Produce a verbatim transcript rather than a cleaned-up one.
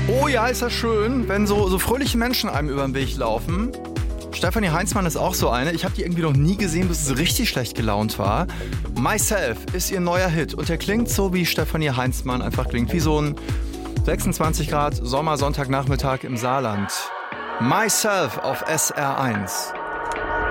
Oh ja, ist das schön, wenn so, so fröhliche Menschen einem über den Weg laufen. Stefanie Heinzmann ist auch so eine. Ich habe die irgendwie noch nie gesehen, bis sie richtig schlecht gelaunt war. Myself ist ihr neuer Hit und der klingt so, wie Stefanie Heinzmann einfach klingt. Wie so ein sechsundzwanzig Grad Sommersonntagnachmittag im Saarland. Myself auf S R eins.